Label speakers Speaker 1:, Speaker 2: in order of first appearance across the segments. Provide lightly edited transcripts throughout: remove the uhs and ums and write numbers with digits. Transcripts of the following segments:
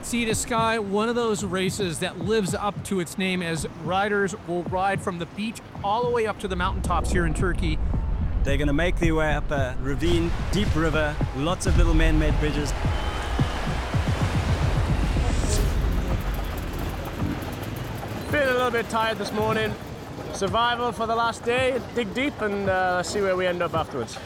Speaker 1: Sea to Sky, one of those races that lives up to its name, as riders will ride from the beach all the way up to the mountaintops here in Turkey.
Speaker 2: They're going to make their way up a ravine, deep river, lots of little man-made bridges.
Speaker 3: Feeling a little bit tired this morning. Survival for the last day, dig deep and see where we end up afterwards.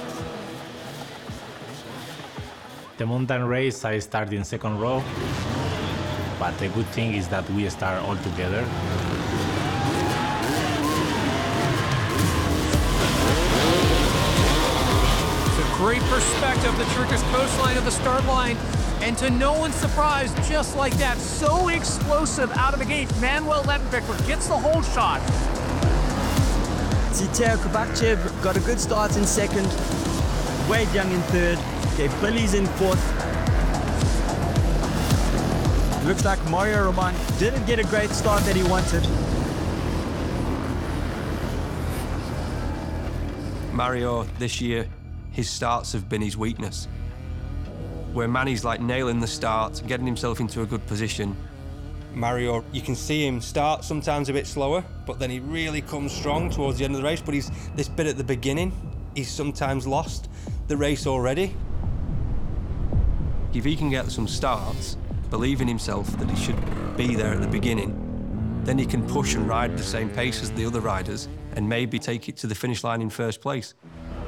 Speaker 4: The mountain race, I start in second row, but the good thing is that we start all together.
Speaker 1: It's a great perspective, the Turkish coastline of the start line. And to no one's surprise, just like that, so explosive out of the gate, Manuel Lettenbecker gets the whole shot.
Speaker 2: Ziteo Kovacev got a good start in second, Wade Young in third, gave Billy's in fourth. Looks like Mario Roman didn't get a great start that he wanted.
Speaker 5: Mario, this year, his starts have been his weakness. Where Manny's like nailing the start, getting himself into a good position. Mario, you can see him start sometimes a bit slower, but then he really comes strong towards the end of the race. But this bit at the beginning, he's sometimes lost the race already. If he can get some starts, believe in himself that he should be there at the beginning, then he can push and ride the same pace as the other riders and maybe take it to the finish line in first place.